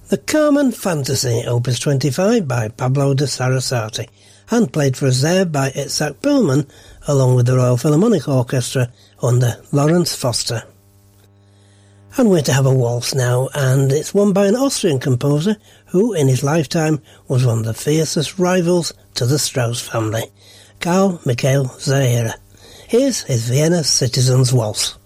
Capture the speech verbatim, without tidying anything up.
The Carmen Fantasy, Opus twenty-five by Pablo de Sarasate, and played for us there by Itzhak Perlman, along with the Royal Philharmonic Orchestra under Lawrence Foster. And we're to have a waltz now, and it's one by an Austrian composer who, in his lifetime, was one of the fiercest rivals to the Strauss family, Carl Michael Zahira. Here's his Vienna Citizens Waltz.